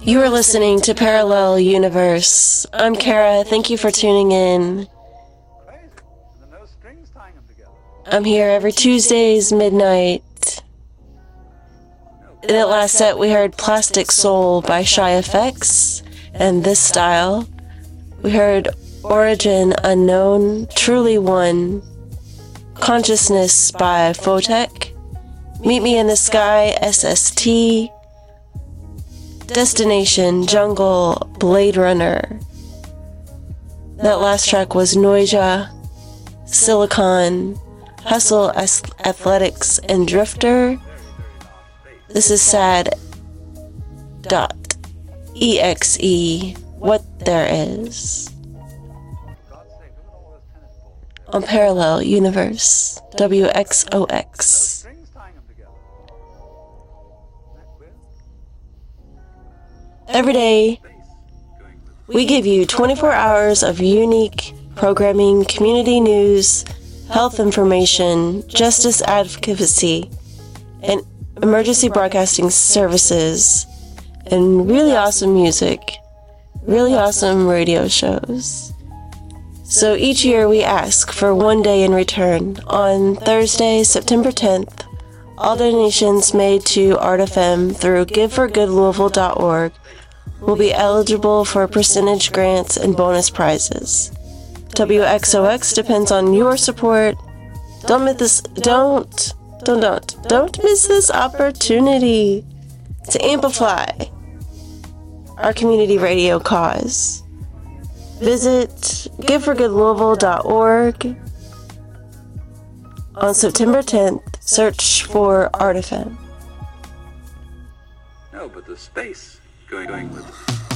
You are listening to Parallel Universe. I'm Kara. Thank you for tuning in. I'm here every Tuesdays, midnight. In the last set, we heard Plastic Soul by Shy Effects, and This Style. We heard Origin Unknown, Truly One, Consciousness by Photek, Meet Me in the Sky, SST, Destination, Jungle, Blade Runner. That last track was Noisia, Silicon, Hustle, Athletics, and Drifter. This is sad.exe, What There Is. On Parallel Universe, WXOX. Every day, we give you 24 hours of unique programming, community news, health information, justice advocacy, and emergency broadcasting services, and really awesome music, really awesome radio shows. So each year we ask for one day in return. On Thursday, September 10th, all donations made to Art FM through giveforgoodlouisville.org will be eligible for percentage grants and bonus prizes. WXOX depends on your support. Don't miss this opportunity to amplify our community radio cause. Visit giveforgoodlouisville.org. On September 10th, search for Art FM. No, but the space going with it.